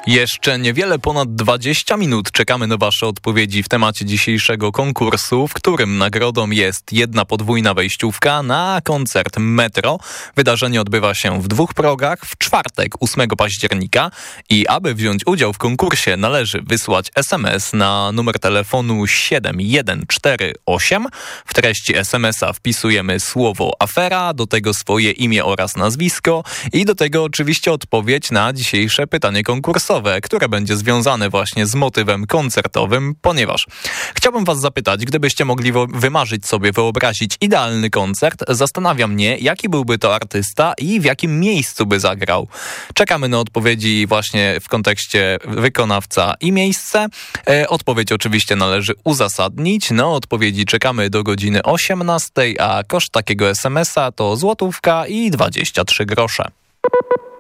Jeszcze niewiele ponad 20 minut czekamy na Wasze odpowiedzi w temacie dzisiejszego konkursu, w którym nagrodą jest jedna podwójna wejściówka na koncert Metro. Wydarzenie odbywa się w 2 progach w czwartek 8 października i aby wziąć udział w konkursie należy wysłać SMS na numer telefonu 7148. W treści SMS-a wpisujemy słowo afera, do tego swoje imię oraz nazwisko i do tego oczywiście odpowiedź na dzisiejsze pytanie konkursowe, które będzie związane właśnie z motywem koncertowym, ponieważ chciałbym Was zapytać, gdybyście mogli wymarzyć sobie, wyobrazić idealny koncert, zastanawia mnie, jaki byłby to artysta i w jakim miejscu by zagrał. Czekamy na odpowiedzi właśnie w kontekście wykonawca i miejsce. Odpowiedź oczywiście należy uzasadnić. Na odpowiedzi czekamy do godziny 18, a koszt takiego SMS-a to złotówka i 23 grosze.